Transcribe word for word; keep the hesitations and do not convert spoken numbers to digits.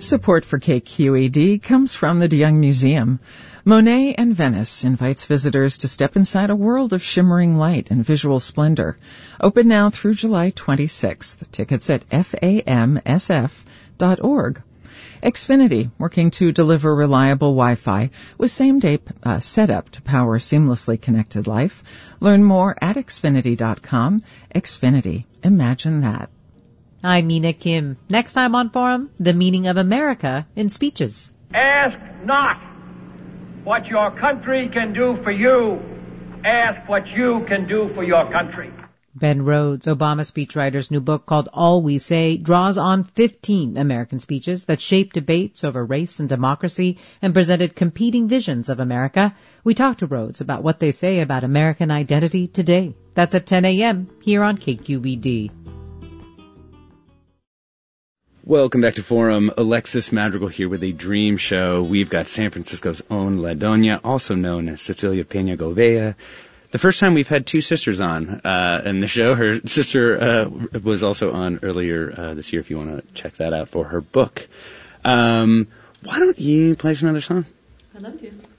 Support for K Q E D comes from the DeYoung Museum. Monet and Venice invites visitors to step inside a world of shimmering light and visual splendor. Open now through July twenty-sixth. Tickets at F A M S F dot org. Xfinity, working to deliver reliable Wi-Fi with same-day uh, setup to power seamlessly connected life. Learn more at Xfinity dot com. Xfinity. Imagine that. I'm Mina Kim. Next time on Forum, the meaning of America in speeches. Ask not what your country can do for you. Ask what you can do for your country. Ben Rhodes, Obama speechwriter's new book called All We Say, draws on fifteen American speeches that shaped debates over race and democracy and presented competing visions of America. We talked to Rhodes about what they say about American identity today. That's at ten a.m. here on K Q E D. Welcome back to Forum. Alexis Madrigal here with a dream show. We've got San Francisco's own La Doña, also known as Cecilia Peña Gouveia. The first time we've had two sisters on uh, in the show. Her sister uh, was also on earlier uh, this year, if you want to check that out for her book. Um, why don't you play us another song? I'd love to.